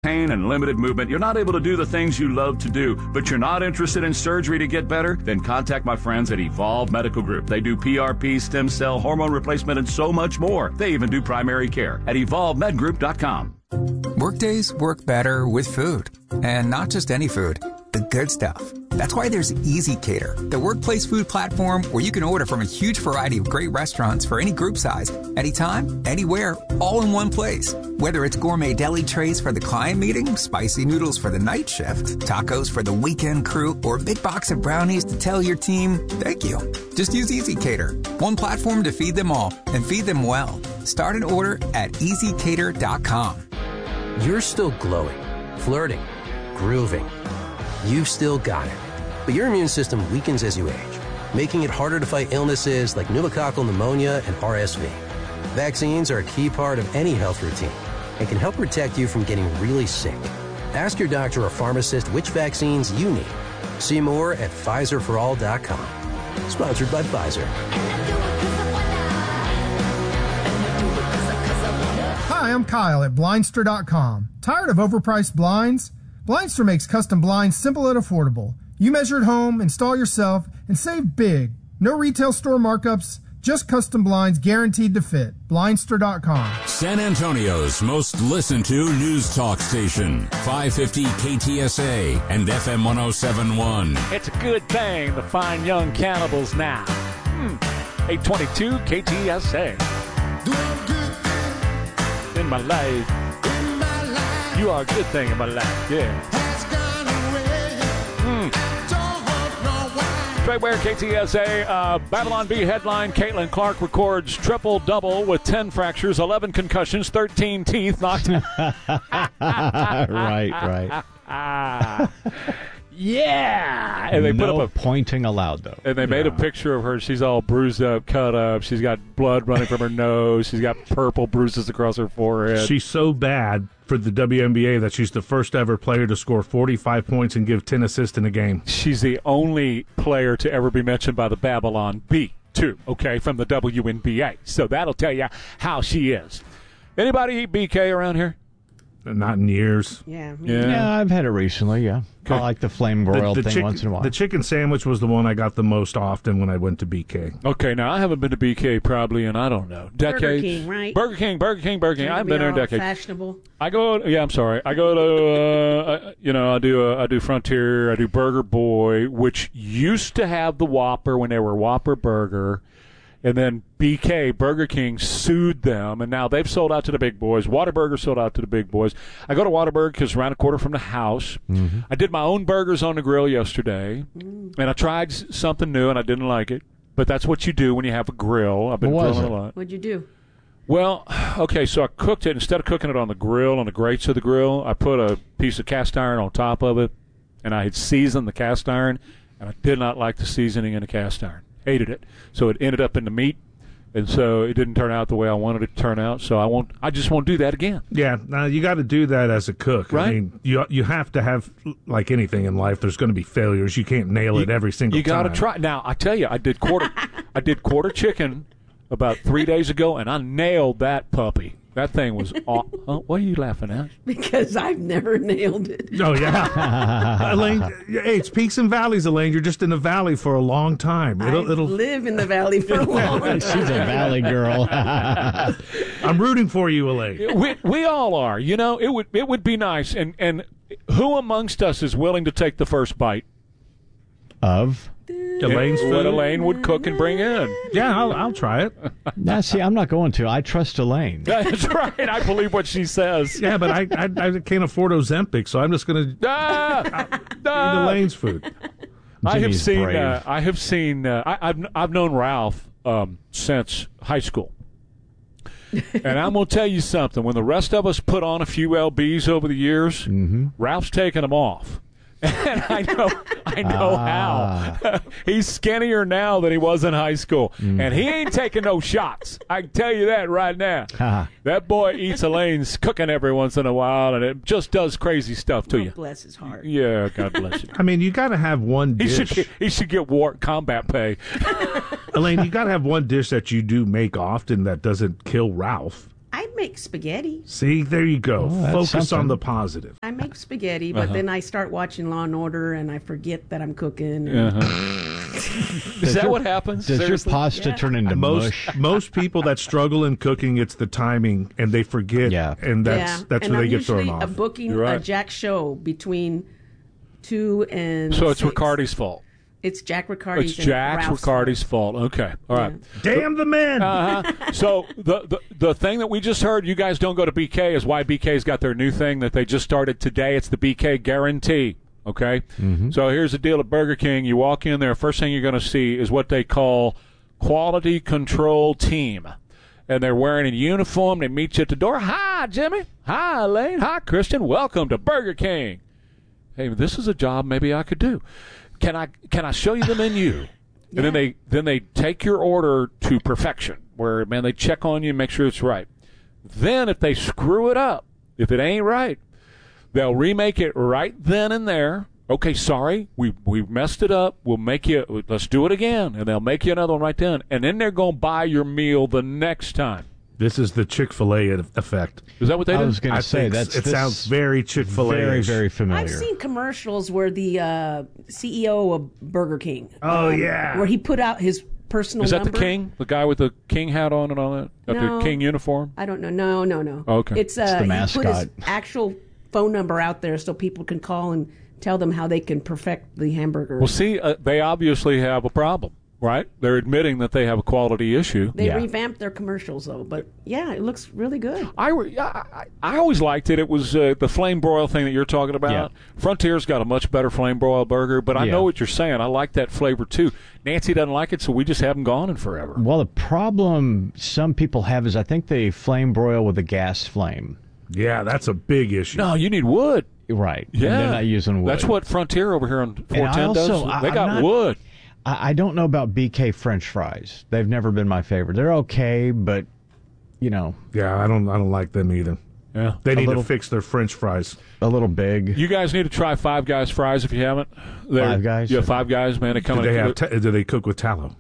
pain and limited movement, you're not able to do the things you love to do, but you're not interested in surgery to get better, then contact my friends at Evolve Medical Group. They do PRP, stem cell, hormone replacement, and so much more. They even do primary care at evolvemedgroup.com. Workdays work better with food. And not just any food, the good stuff. That's why there's Easy Cater, the workplace food platform where you can order from a huge variety of great restaurants for any group size, anytime, anywhere, all in one place. Whether it's gourmet deli trays for the client meeting, spicy noodles for the night shift, tacos for the weekend crew, or a big box of brownies to tell your team, thank you. Just use Easy Cater, one platform to feed them all and feed them well. Start an order at easycater.com. You're still glowing, flirting, grooving. You've still got it. But your immune system weakens as you age, making it harder to fight illnesses like pneumococcal pneumonia and RSV. Vaccines are a key part of any health routine and can help protect you from getting really sick. Ask your doctor or pharmacist which vaccines you need. See more at PfizerForAll.com. Sponsored by Pfizer. Hi, I'm Kyle at Blindster.com. Tired of overpriced blinds? Blindster makes custom blinds simple and affordable. You measure at home, install yourself, and save big. No retail store markups, just custom blinds guaranteed to fit. Blindster.com. San Antonio's most listened to news talk station. 550 KTSA and FM 1071. It's a good thing to find young cannibals now. 822 KTSA. In my life. You are a good thing in my life, yeah. Straightware KTSA, Babylon Bee headline, Caitlin Clark records triple-double with 10 fractures, 11 concussions, 13 teeth knocked. Right. Yeah! And they put up a pointing allowed, though. And they made a picture of her. She's all bruised up, cut up. She's got blood running from her nose. She's got purple bruises across her forehead. She's so bad for the WNBA that she's the first ever player to score 45 points and give 10 assists in a game. She's the only player to ever be mentioned by the Babylon Bee, too, okay, from the WNBA. So that'll tell you how she is. Anybody eat BK around here? Not in years. Yeah, I've had it recently, yeah. Okay. I like the flame broiled thing once in a while. The chicken sandwich was the one I got the most often when I went to BK. Okay, now I haven't been to BK probably in, I don't know, decades. Burger King, right? Burger King. I haven't been there in decades. Fashionable. I go to, I do Frontier, I do Burger Boy, which used to have the Whopper when they were Whopper Burger. And then BK, Burger King, sued them, and now they've sold out to the big boys. Whataburger sold out to the big boys. I go to Whataburger because it's around a quarter from the house. Mm-hmm. I did my own burgers on the grill yesterday, and I tried something new, and I didn't like it. But that's what you do when you have a grill. I've been grilling a lot. What'd you do? Well, okay, so I cooked it. Instead of cooking it on the grill, on the grates of the grill, I put a piece of cast iron on top of it, and I had seasoned the cast iron, and I did not like the seasoning in the cast iron. Hated it. So it ended up in the meat, and so it didn't turn out the way I wanted it to turn out. So I just won't do that again. Yeah, now you got to do that as a cook. Right? I mean, you have to have, like anything in life, there's going to be failures. You can't nail it every single time. You got to try. Now, I tell you, I did quarter chicken about 3 days ago, and I nailed that puppy. That thing was what are you laughing at? Because I've never nailed it. Oh, yeah. Elaine, hey, it's peaks and valleys, Elaine. You're just in the valley for a long time. It'll live in the valley for a long time. She's a valley girl. I'm rooting for you, Elaine. We all are. You know, it would be nice. And who amongst us is willing to take the first bite? Of? Elaine's food. What Elaine would cook and bring in. Yeah, I'll try it. Now, see, I'm not going to. I trust Elaine. That's right. I believe what she says. Yeah, but I can't afford Ozempic, so I'm just going to eat Elaine's food. I've known Ralph since high school. And I'm going to tell you something. When the rest of us put on a few LBs over the years, Ralph's taking them off. And I know how. He's skinnier now than he was in high school. And he ain't taking no shots. I can tell you that right now. That boy eats Elaine's cooking every once in a while, and it just does crazy stuff to you. Bless his heart. Yeah, God bless you. I mean, you got to have one dish. He should get war combat pay. Elaine, you got to have one dish that you do make often that doesn't kill Ralph. I make spaghetti. See, there you go. Oh, Focus on something. the positive. I make spaghetti, but then I start watching Law and Order, and I forget that I'm cooking. And Is that what happens? Does Seriously? your pasta turn into mush? Most people that struggle in cooking, it's the timing, and they forget, and that's and where I'm they get thrown usually off. booking You're right. a Jack show between 2 and So it's 6. Riccardi's fault. It's Jack Riccardi's. It's Jack Ralph's Riccardi's fault. Okay. All right. Damn the men! So the thing that we just heard, you guys don't go to BK, is why BK's got their new thing that they just started today. It's the BK Guarantee. Okay? So here's the deal at Burger King. You walk in there, first thing you're going to see is what they call Quality Control Team. And they're wearing a uniform. They meet you at the door. Hi, Jimmy. Hi, Elaine. Hi, Christian. Welcome to Burger King. Hey, this is a job maybe I could do. Can I show you the menu? And then they take your order to perfection, where, man, they check on you and make sure it's right. Then if they screw it up, if it ain't right, they'll remake it right then and there. Okay, sorry, we messed it up. Let's do it again. And they'll make you another one right then. And then they're going to buy your meal the next time. This is the Chick-fil-A effect. Is that what they do? I was going to say, it sounds very Chick-fil-A. Very, very familiar. I've seen commercials where the CEO of Burger King. Yeah. Where he put out his personal Is that number. the king? The guy with the king hat on and all that? Got No. the king uniform? I don't know. No. Oh, okay. It's the he put mascot. his actual phone number out there so people can call and tell them how they can perfect the hamburger. Well, see, they obviously have a problem, right? They're admitting that they have a quality issue. They revamped their commercials, though. But, yeah, it looks really good. I always liked it. It was the flame broil thing that you're talking about. Yeah. Frontier's got a much better flame broil burger, but I know what you're saying. I like that flavor, too. Nancy doesn't like it, so we just haven't gone in forever. Well, the problem some people have is I think they flame broil with a gas flame. Yeah, that's a big issue. No, you need wood. Right. Yeah. And they're not using wood. That's what Frontier over here on 410 also- does. They I'm got not- wood. I don't know about BK French fries. They've never been my favorite. They're okay, but, Yeah, I don't like them either. Yeah. They need to fix their French fries. a little big. You guys need to try Five Guys fries if you haven't. Five Guys? Yeah, Five Guys, man. They come Do they cook with tallow?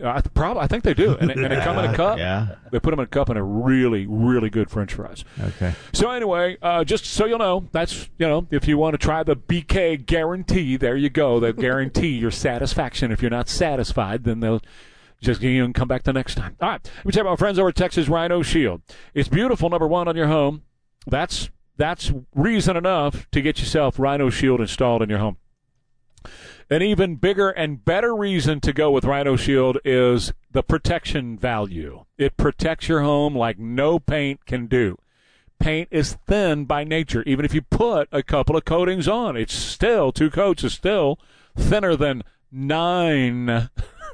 I think they do. And they come in a cup. Yeah. They put them in a cup and they're really, really good French fries. Okay. So anyway, just so you'll know, that's, if you want to try the BK Guarantee, there you go. They'll guarantee your satisfaction. If you're not satisfied, then they'll just come back the next time. All right. Let me tell you about my friends over at Texas Rhino Shield. It's beautiful, number one, on your home. That's reason enough to get yourself Rhino Shield installed in your home. An even bigger and better reason to go with Rhino Shield is the protection value. It protects your home like no paint can do. Paint is thin by nature. Even if you put a couple of coatings on, it's still, 2 coats is still thinner than 9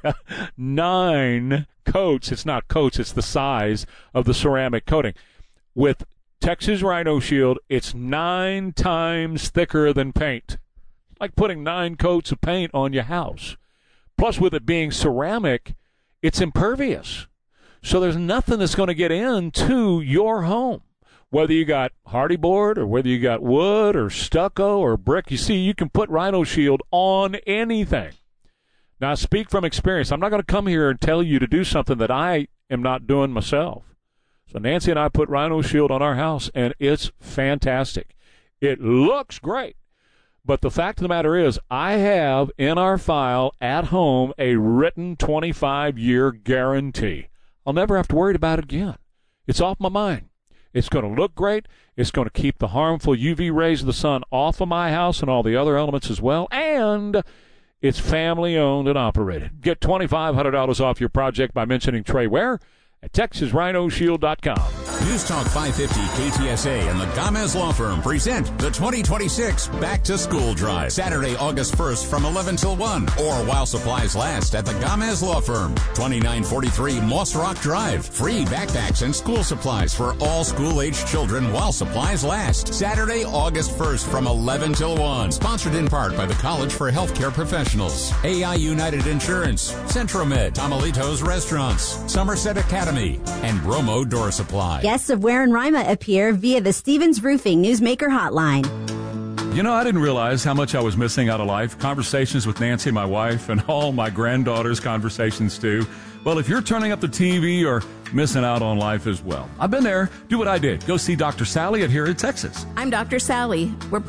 coats. It's not coats, it's the size of the ceramic coating. With Texas Rhino Shield, it's 9 times thicker than paint. Like putting 9 coats of paint on your house. Plus, with it being ceramic, it's impervious. So there's nothing that's going to get into your home. Whether you got hardy board or whether you got wood or stucco or brick, you see, you can put Rhino Shield on anything. Now, I speak from experience. I'm not going to come here and tell you to do something that I am not doing myself. So Nancy and I put Rhino Shield on our house, and it's fantastic. It looks great. But the fact of the matter is, I have in our file at home a written 25-year guarantee. I'll never have to worry about it again. It's off my mind. It's going to look great. It's going to keep the harmful UV rays of the sun off of my house and all the other elements as well. And it's family-owned and operated. Get $2,500 off your project by mentioning Trey Ware at TexasRhinoShield.com. News Talk 550 KTSA and the Gomez Law Firm present the 2026 Back to School Drive. Saturday, August 1st from 11 till 1 or while supplies last at the Gomez Law Firm. 2943 Moss Rock Drive. Free backpacks and school supplies for all school-aged children while supplies last. Saturday, August 1st from 11 till 1. Sponsored in part by the College for Healthcare Professionals, AI United Insurance, Centromed, Tamalitos Restaurants, Somerset Academy, and Bromo Door Supply. Guests of Ware and Rima appear via the Stevens Roofing Newsmaker Hotline. You know, I didn't realize how much I was missing out of life. Conversations with Nancy, my wife, and all my granddaughters' conversations, too. Well, if you're turning up the TV or missing out on life as well, I've been there. Do what I did. Go see Dr. Sally at Here in Texas. I'm Dr. Sally. We're